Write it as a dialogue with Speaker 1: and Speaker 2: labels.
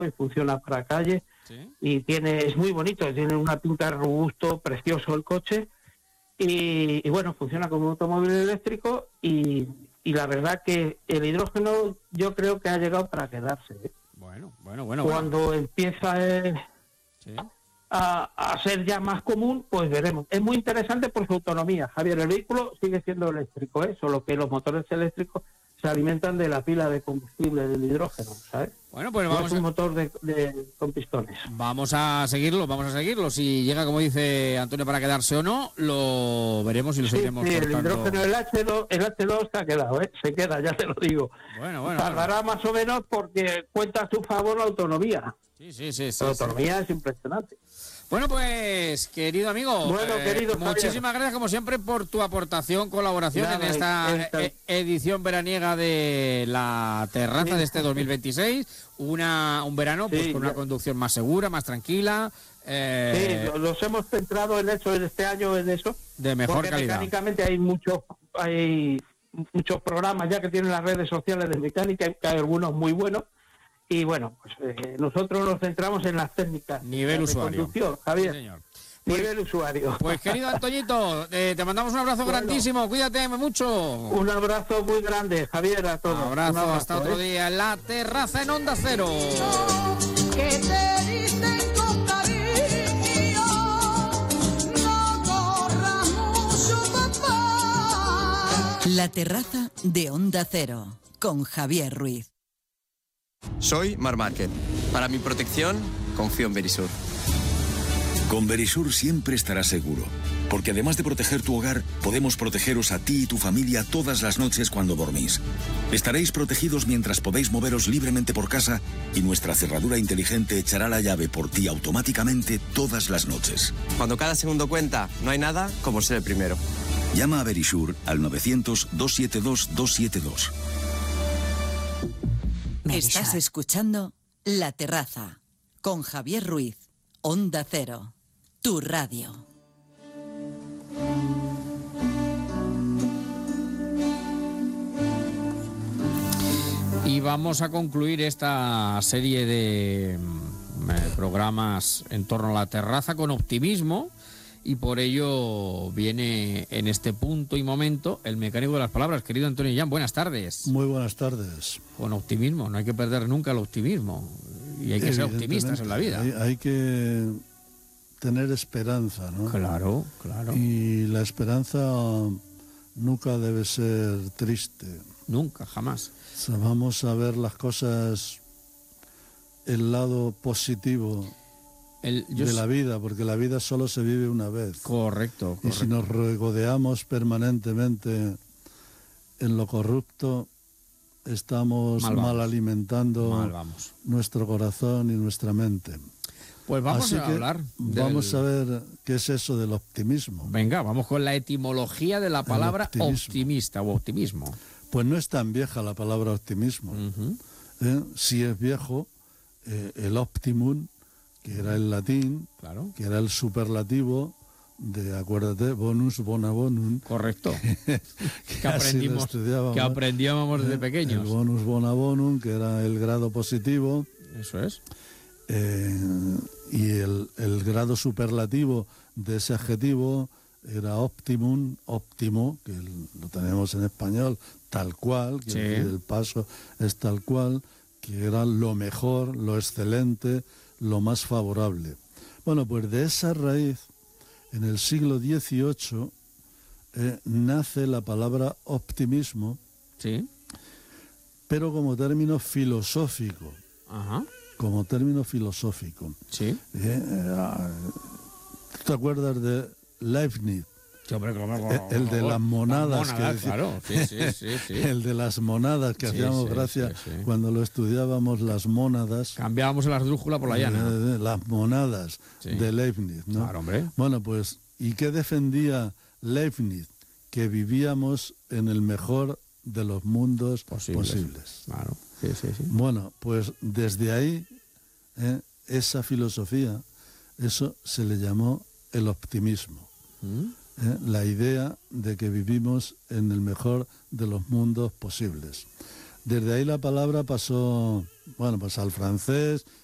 Speaker 1: y funciona para calle.
Speaker 2: ¿Sí?
Speaker 1: Y es muy bonito, tiene una pinta robusto, precioso el coche. Y bueno, funciona como un automóvil eléctrico y la verdad que el hidrógeno yo creo que ha llegado para quedarse, ¿eh?
Speaker 2: Bueno.
Speaker 1: Cuando empieza
Speaker 2: Sí.
Speaker 1: a ser ya más común, pues veremos. Es muy interesante por su autonomía, Javier. El vehículo sigue siendo eléctrico, ¿eh? Solo que los motores eléctricos se alimentan de la pila de combustible del hidrógeno, ¿sabes?
Speaker 2: Bueno, pues
Speaker 1: No es un motor con pistones.
Speaker 2: vamos a seguirlo. Si llega, como dice Antonio, para quedarse o no, lo veremos y lo seguiremos
Speaker 1: Sí, el
Speaker 2: contando.
Speaker 1: hidrógeno, el H2 se ha quedado, ¿eh? Se queda, ya te lo digo.
Speaker 2: Bueno.
Speaker 1: Tardará más o menos porque cuenta a su favor la autonomía.
Speaker 2: Sí.
Speaker 1: La autonomía es impresionante.
Speaker 2: Bueno, pues, querido amigo,
Speaker 1: Querido
Speaker 2: muchísimas gracias, como siempre, por tu aportación, colaboración en esta edición veraniega de La Terraza de este 2026. Un verano pues con una conducción más segura, más tranquila.
Speaker 1: Sí, nos hemos centrado en eso, en este año, en eso.
Speaker 2: De mejor
Speaker 1: porque
Speaker 2: calidad.
Speaker 1: Mecánicamente hay muchos programas ya que tienen las redes sociales de mecánica, que hay algunos muy buenos. Y bueno, pues nosotros nos centramos en las técnicas.
Speaker 2: Nivel
Speaker 1: de
Speaker 2: usuario.
Speaker 1: Conducción, Javier.
Speaker 2: Sí, señor.
Speaker 1: Nivel usuario.
Speaker 2: Pues querido Antoñito, te mandamos un abrazo grandísimo, cuídate mucho.
Speaker 1: Un abrazo muy grande, Javier, a todos.
Speaker 2: Abrazo, hasta otro día en La Terraza en Onda Cero.
Speaker 3: Que te dicen con cariño, no corras mucho, papá.
Speaker 4: La Terraza de Onda Cero, con Javier Ruiz.
Speaker 5: Soy Mar Márquez. Para mi protección, confío en Verisur.
Speaker 6: Con Verisur siempre estarás seguro, porque además de proteger tu hogar, podemos protegeros a ti y tu familia todas las noches cuando dormís. Estaréis protegidos mientras podéis moveros libremente por casa y nuestra cerradura inteligente echará la llave por ti automáticamente todas las noches.
Speaker 5: Cuando cada segundo cuenta, no hay nada como ser el primero.
Speaker 6: Llama a Verisur al 900-272-272.
Speaker 4: Estás escuchando La Terraza, con Javier Ruiz, Onda Cero, tu radio.
Speaker 2: Y vamos a concluir esta serie de programas en torno a La Terraza con optimismo. Y por ello viene en este punto y momento el mecánico de las palabras. Querido Antonio Jan, buenas tardes.
Speaker 7: Muy buenas tardes.
Speaker 2: Con optimismo, no hay que perder nunca el optimismo. Y hay que ser optimistas en la vida.
Speaker 7: Hay que tener esperanza, ¿no?
Speaker 2: Claro.
Speaker 7: Y la esperanza nunca debe ser triste.
Speaker 2: Nunca, jamás.
Speaker 7: O sea, vamos a ver las cosas, el lado positivo de la vida, porque la vida solo se vive una vez.
Speaker 2: Correcto.
Speaker 7: Y si nos regodeamos permanentemente en lo corrupto, estamos mal alimentando nuestro corazón y nuestra mente.
Speaker 2: Pues vamos a hablar.
Speaker 7: Vamos a ver qué es eso del optimismo.
Speaker 2: Venga, vamos con la etimología de la palabra optimista o optimismo.
Speaker 7: Pues no es tan vieja la palabra optimismo. Sí es viejo, el optimum, que era el latín, que era el superlativo de, acuérdate, bonus bona bonum.
Speaker 2: Correcto. que aprendíamos desde pequeños.
Speaker 7: El bonus bona bonum, que era el grado positivo.
Speaker 2: Eso es.
Speaker 7: Y el grado superlativo de ese adjetivo era optimum, óptimo, que lo tenemos en español, tal cual, que el paso es tal cual, que era lo mejor, lo excelente, lo más favorable. Bueno, pues de esa raíz, en el siglo XVIII, nace la palabra optimismo, pero como término filosófico. Como término filosófico.
Speaker 2: Sí.
Speaker 7: ¿Tú te acuerdas de Leibniz? El de las monadas, que decía,
Speaker 2: claro. Sí.
Speaker 7: El de las monadas, que hacíamos gracia cuando lo estudiábamos, las mónadas.
Speaker 2: Cambiábamos la esdrújula por la llana.
Speaker 7: Las monadas de Leibniz, ¿no?
Speaker 2: Claro, hombre.
Speaker 7: Bueno, pues, ¿y qué defendía Leibniz? Que vivíamos en el mejor de los mundos posibles.
Speaker 2: Claro, sí.
Speaker 7: Bueno, pues desde ahí, esa filosofía, eso se le llamó el optimismo. La idea de que vivimos en el mejor de los mundos posibles. Desde ahí la palabra pasó, bueno, pues al francés